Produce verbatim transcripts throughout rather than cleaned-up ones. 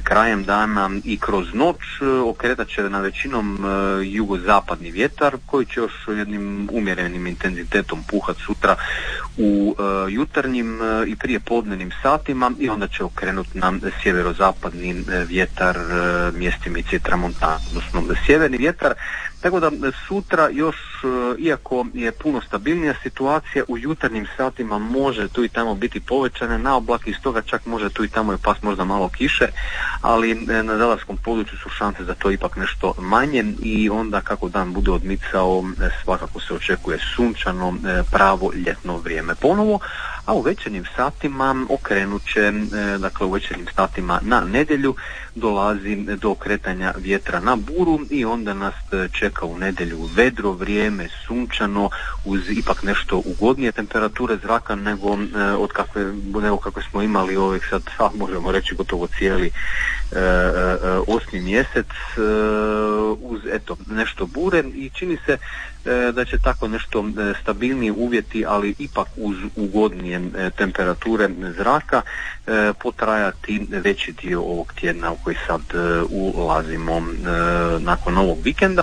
krajem dana i kroz noć okretat će na većinom jugozapadni vjetar koji će još jednim umjerenim intenzitetom puhat sutra u jutarnjim i prije podnevnim satima i onda će okrenuti na sjeverozapadni vjetar mjestimice i tramontana, odnosno sjeverni vjetar. Tako da sutra još, iako je puno stabilnija situacija, u jutarnjim satima može tu i tamo biti povećane na oblake i stoga čak može tu i tamo je pas možda malo kiše, ali na zadarskom području su šanse za to ipak nešto manje i onda kako dan bude odmicao svakako se očekuje sunčano pravo ljetno vrijeme ponovo, a u večernjim satima okrenut će, dakle u večernjim satima na nedjelju dolazi do okretanja vjetra na buru i onda nas čeka u nedjelju vedro vrijeme, sunčano, uz ipak nešto ugodnije temperature zraka nego od kakve, nego kakve smo imali ovih sad, a, možemo reći gotovo cijeli e, e, osmi mjesec e, uz eto nešto bure i čini se e, da će tako nešto e, stabilniji uvjeti, ali ipak uz ugodnije e, temperature zraka e, potrajati veći dio ovog tjedna u koji sad e, ulazimo e, nakon ovog vikenda.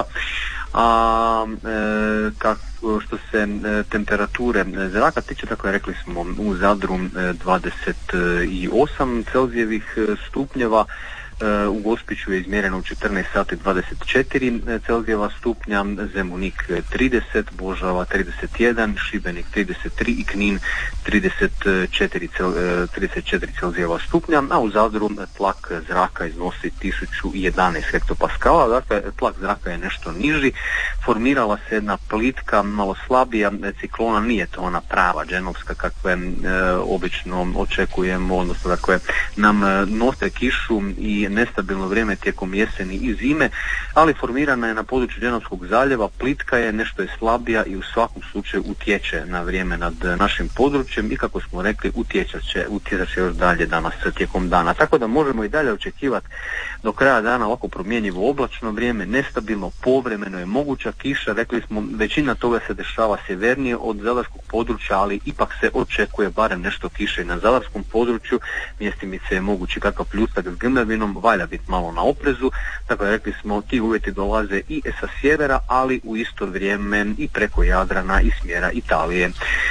A e, kako, što se e, temperature zraka tiče, tako je, rekli smo u Zadru e, dvadeset osam Celzijevih stupnjeva, e, u Gospiću je izmjereno u četrnaest sati dvadeset četiri Celzijeva stupnja, Zemunik trideset, Božava trideset jedan, Šibenik trideset tri i Knin trideset četiri, trideset četiri Celzijeva stupnja, a u Zadru tlak zraka iznosi tisuću jedanaest hektopaskala, dakle tlak zraka je nešto niži, formirala se jedna plitka, malo slabija ciklona, nije to ona prava dženovska kakve e, obično očekujemo, odnosno dakle nam nose kišu i nestabilno vrijeme tijekom jeseni i zime, ali formirana je na području Dženovskog zaljeva, plitka je, nešto je slabija i u svakom slučaju utječe na vrijeme nad našim područjem i kako smo rekli utjecat će, utjecat će još dalje danas tijekom dana. Tako da možemo i dalje očekivati do kraja dana ovako promjenjivo oblačno vrijeme, nestabilno, povremeno je moguća kiša, rekli smo većina toga se dešava sjevernije od zadarskog područja, ali ipak se očekuje barem nešto kiše i na zadarskom području, mjestimice je mogući kakav pljusak s grmljavinom, valja biti malo na oprezu, tako rekli smo ti uvjeti dolaze i sa sjevera, ali u isto vrijeme i preko Jadrana i smjera Italije. E,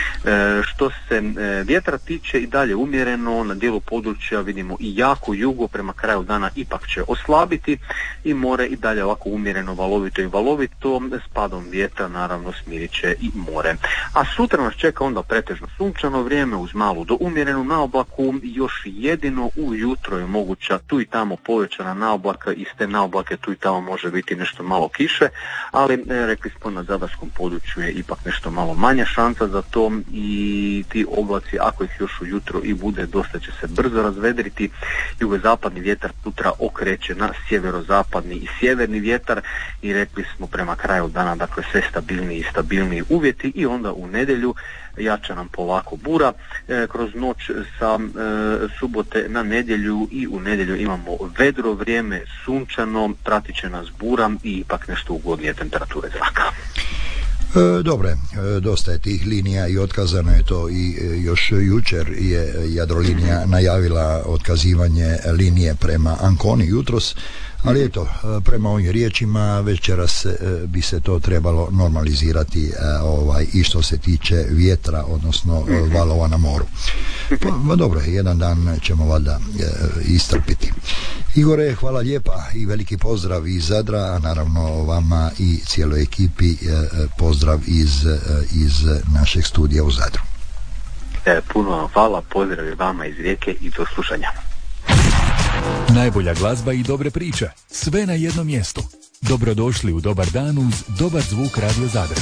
što se e, vjetra tiče i dalje umjereno, na dijelu područja vidimo i jako jugo, prema kraju dana ipak će oslabiti i more i dalje ovako umjereno valovito i valovito, s padom vjetra naravno smirit će i more. A sutra nas čeka onda pretežno sunčano vrijeme uz malu do umjerenu naoblaku, još jedino ujutro je moguća tu i tamo povećana naoblaka, iz te naoblake tu i tamo može biti nešto malo kiše, ali e, rekli smo na zadarskom području je ipak nešto malo manja šansa za to i ti oblaci, ako ih još ujutro i bude, dosta će se brzo razvedriti. Jugozapadni vjetar sutra okreće na sjeverozapadni i sjeverni vjetar i rekli smo prema kraju dana, dakle sve stabilniji i stabilniji uvjeti i onda u nedjelju jača nam polako bura e, kroz noć sa e, subote na nedjelju i u nedjelju imamo vedro vrijeme, sunčano, pratit će nas bura i ipak nešto ugodnije temperature zraka. E, dobre, e, dosta je tih linija i otkazano je to i e, još jučer je Jadrolinija najavila otkazivanje linije prema Anconi jutros, ali eto, prema ovim riječima večeras bi se to trebalo normalizirati ovaj, i što se tiče vjetra, odnosno valova na moru. Pa dobro, jedan dan ćemo valjda istrpiti. Igore, hvala lijepa i veliki pozdrav iz Zadra, a naravno vama i cijeloj ekipi pozdrav iz, iz našeg studija u Zadru. E, puno vam hvala, pozdrav i vama iz Rijeke i do slušanja. Najbolja glazba i dobre priče, sve na jednom mjestu. Dobrodošli u Dobar dan uz dobar zvuk Radio Zadra.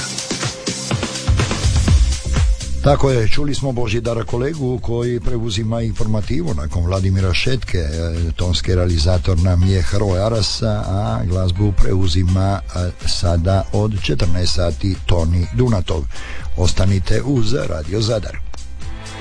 Tako je, čuli smo Božidara kolegu koji preuzima informativu nakon Vladimira Šetke, tonski realizator nam je Hrvoje Arasa, a glazbu preuzima sada od četrnaest sati Toni Dunatov. Ostanite uz Radio Zadar.